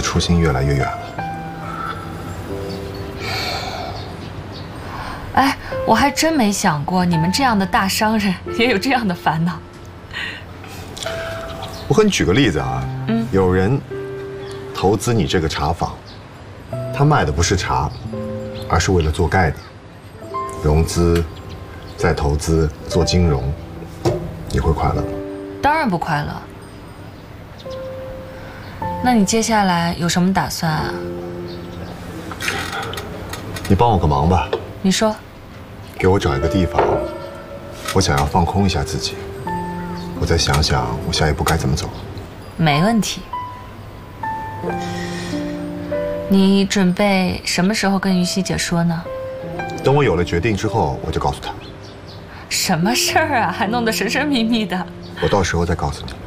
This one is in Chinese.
初心越来越远了。 哎，我还真没想过你们这样的大商人也有这样的烦恼。 我和你举个例子啊，有人投资你这个茶坊，他卖的不是茶，而是为了做盖子，融资，再投资做金融，你会快乐吗？ 当然不快乐。那你接下来有什么打算啊？ 你帮我个忙吧。 你说。 给我找一个地方，我想要放空一下自己，我再想想我下一步该怎么走。 没问题。你准备什么时候跟于西姐说呢？ 等我有了决定之后，我就告诉她。 什么事儿啊，还弄得神神秘秘的。 我到时候再告诉你。